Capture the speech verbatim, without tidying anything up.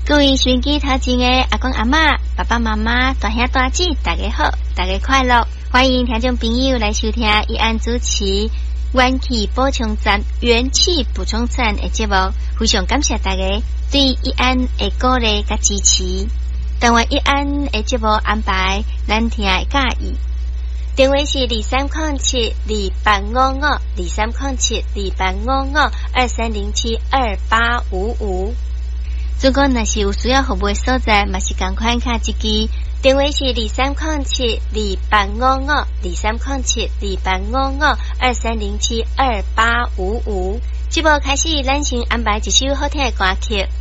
各位收音机头前的阿公阿嬷、爸爸妈妈、大兄大姐，大家好，大家快乐！欢迎听众朋友来收听一安主持元气补充站、元气补充站的节目，非常感谢大家对一安的鼓励甲支持。当然，一安的节目安排，咱听会介意。电话是二三零七二八五五二三零七二八五五二三零七二八五五。如果若是有需要服务的所在，嘛是赶快卡一支。电话是二三零七二八五五二三零七二八五五二三零七二八五五。节目开始，咱先安排一首好听的歌曲。